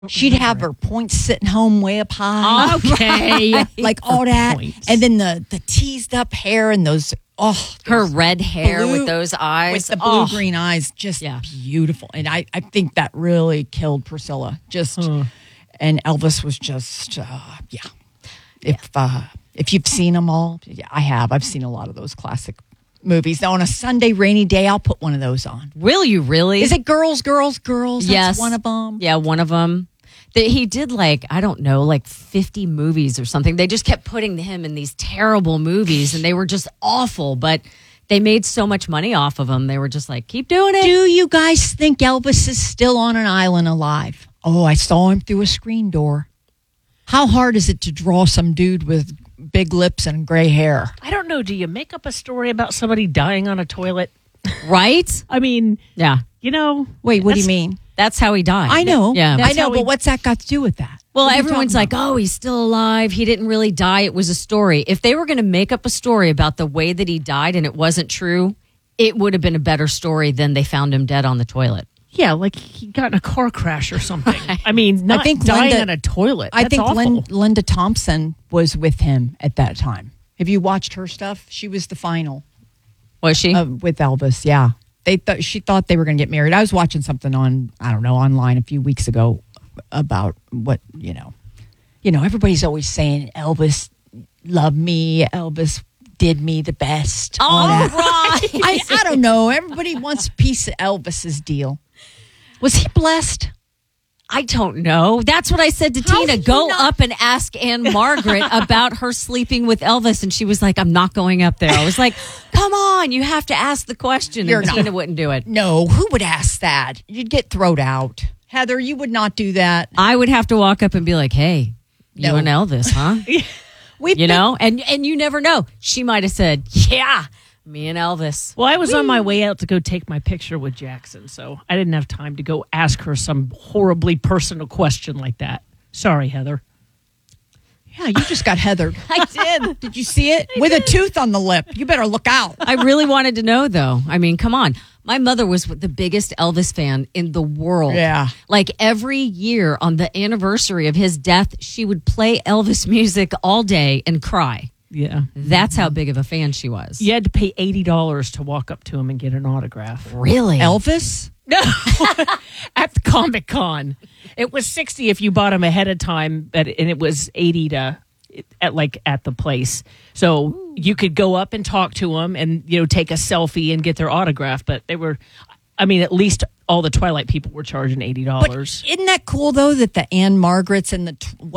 She'd have her points sitting home way up high. Okay. Like all that. Points. And then the teased up hair and those, her red hair blue- with those eyes. with the blue-green eyes, just beautiful. And I think that really killed Priscilla. And Elvis was just, If you've seen them all, I have. I've seen a lot of those classic movies. Now, on a Sunday rainy day, I'll put one of those on. Will you really? Is it Girls, Girls, Girls? Yes. That's one of them. Yeah, one of them. He did like 50 movies or something. They just kept putting him in these terrible movies and they were just awful, but they made so much money off of them. They were just like, keep doing it. Do you guys think Elvis is still on an island alive? Oh, I saw him through a screen door. How hard is it to draw some dude with big lips and gray hair? I don't know. Do you make up a story about somebody dying on a toilet? Right? I mean, yeah. Wait, what do you mean? That's how he died. I know. Yeah. I know, but what's that got to do with that? Well, everyone's like, oh, he's still alive. He didn't really die. It was a story. If they were going to make up a story about the way that he died and it wasn't true, it would have been a better story than they found him dead on the toilet. Yeah, like he got in a car crash or something. I mean, not dying on a toilet. I That's think awful. Linda Thompson was with him at that time. Have you watched her stuff? She was the final. Was she? With Elvis, yeah. She thought they were going to get married. I was watching something online a few weeks ago about what, everybody's always saying Elvis loved me, Elvis did me the best. All right. I don't know. Everybody wants a piece of Elvis's deal. Was he blessed? I don't know. That's what I said to Tina. Go up and ask Anne Margaret about her sleeping with Elvis. And she was like, I'm not going up there. I was like, come on, you have to ask the question. And Tina wouldn't do it. No, who would ask that? You'd get thrown out. Heather, you would not do that. I would have to walk up and be like, hey, you and Elvis, huh? And you never know. She might have said, yeah, me and Elvis. Well, I was on my way out to go take my picture with Jackson, so I didn't have time to go ask her some horribly personal question like that. Sorry, Heather. Yeah, you just got Heathered. I did. Did you see it? With a tooth on the lip. You better look out. I really wanted to know, though. I mean, come on. My mother was the biggest Elvis fan in the world. Yeah. Like every year on the anniversary of his death, she would play Elvis music all day and cry. Yeah. That's how big of a fan she was. You had to pay $80 to walk up to him and get an autograph. Really? Elvis? No. At the Comic-Con. It was $60 if you bought him ahead of time, and it was $80 at the place. So you could go up and talk to them and, take a selfie and get their autograph. But they were, at least all the Twilight people were charging $80. But isn't that cool, though, that the Anne Margarets and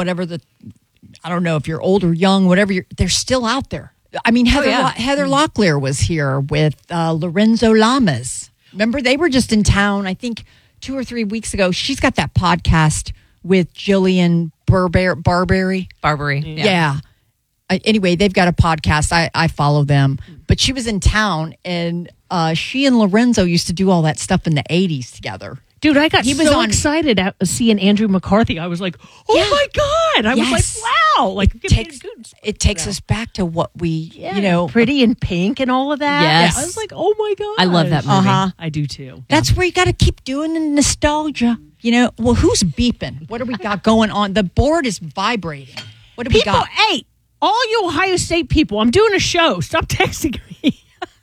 I don't know if you're old or young, they're still out there. I mean, Heather Locklear was here with Lorenzo Lamas. Remember, they were just in town, I think, 2 or 3 weeks ago. She's got that podcast with Jillian Barbary. Yeah. Anyway, they've got a podcast. I follow them. But she was in town, and she and Lorenzo used to do all that stuff in the 80s together. Dude, I got so excited at seeing Andrew McCarthy. I was like, oh, my God. I was like, wow. Like, it takes us back to what we, Pretty in Pink and all of that. Yes. I was like, oh, my God. I love that movie. I do, too. That's where you got to keep doing the nostalgia. Well, who's beeping? What do we got going on? The board is vibrating. What do we got? Hey, all you Ohio State people, I'm doing a show. Stop texting me.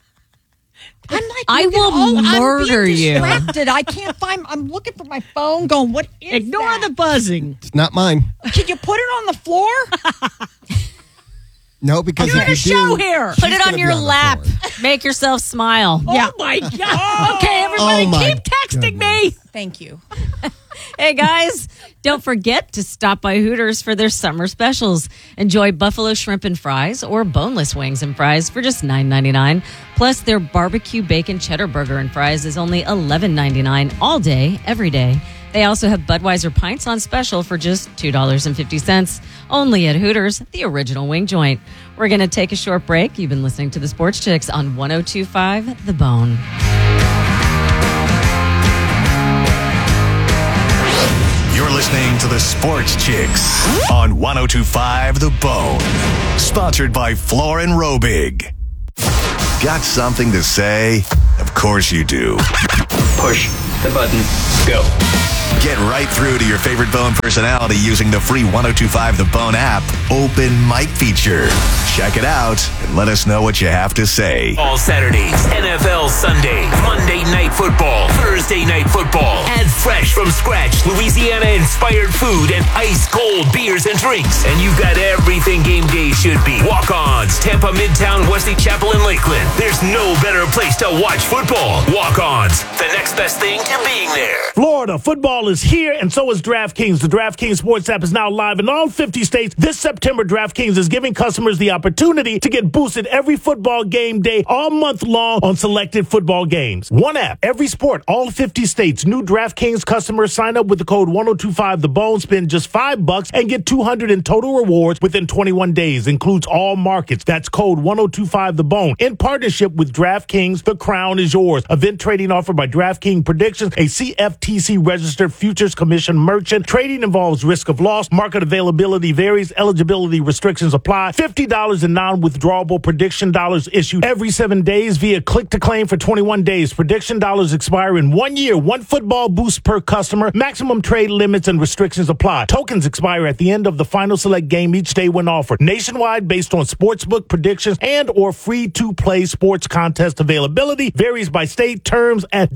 I'm like, I will murder you. I'm distracted. I can't find. I'm looking for my phone. Going, what is Ignore that? the buzzing. It's not mine. Can you put it on the floor? No, because I'm doing a show here. Put it on your lap. Make yourself smile. Oh my God. Okay, everybody, keep texting me. Thank you. Hey, guys, don't forget to stop by Hooters for their summer specials. Enjoy buffalo shrimp and fries or boneless wings and fries for just $9.99. Plus, their barbecue bacon cheddar burger and fries is only $11.99 all day, every day. They also have Budweiser pints on special for just $2.50. Only at Hooters, the original wing joint. We're going to take a short break. You've been listening to the Sports Chicks on 102.5 The Bone. You're listening to the Sports Chicks on 102.5 The Bone. Sponsored by Floor & Robig. Got something to say? Of course you do. Push the button. Go. Get right through to your favorite Bone personality using the free 102.5 The Bone app open mic feature. Check it out and let us know what you have to say. All Saturdays, NFL Sunday, Monday Night Football, Thursday Night Football. Add fresh from scratch Louisiana-inspired food and ice-cold beers and drinks. And you've got everything game day should be. Walk-ons, Tampa, Midtown, Wesley Chapel, and Lakeland. There's no better place to watch football. Walk-ons, the next best thing to being there. Florida football is here, and so is DraftKings. The DraftKings Sports app is now live in all 50 states. This September, DraftKings is giving customers the opportunity to get boosted every football game day all month long on selected football games. One app, every sport, all 50 states. New DraftKings customers sign up with the code 1025TheBone, spend just $5 and get $200 in total rewards within 21 days. Includes all markets. That's code 1025TheBone. In partnership with DraftKings, the crown is yours. Event trading offered by DraftKings Predictions, a CFTC registered futures commission merchant. Trading involves risk of loss. Market availability varies. Eligibility restrictions apply. $50 in non-withdrawable prediction dollars issued every 7 days via click to claim for 21 days. Prediction dollars expire in 1 year. One football boost per customer. Maximum trade limits and restrictions apply. Tokens expire at the end of the final select game each day when offered. Nationwide based on sportsbook predictions and or free-to-play sports contest availability. Varies by state. Terms at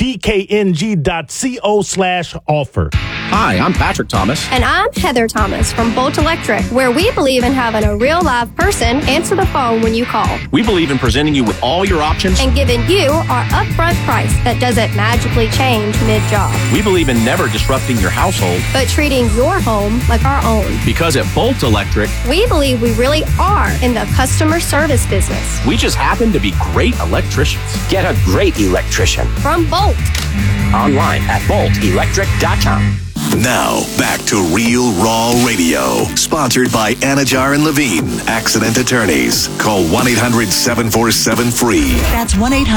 dkng.co/offer. Hi, I'm Patrick Thomas. And I'm Heather Thomas from Bolt Electric, where we believe in having a real live person answer the phone when you call. We believe in presenting you with all your options and giving you our upfront price that doesn't magically change mid-job. We believe in never disrupting your household, but treating your home like our own. Because at Bolt Electric, we believe we really are in the customer service business. We just happen to be great electricians. Get a great electrician from Bolt. Online at boltelectric.com. Now, back to Real Raw Radio. Sponsored by Anajar and Levine, Accident Attorneys. Call 1-800-747-FREE. That's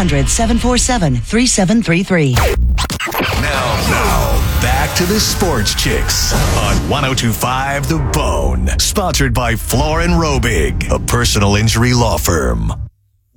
1-800-747-3733. Now, back to the Sports Chicks on 102.5 The Bone. Sponsored by Floor & Robig, a personal injury law firm.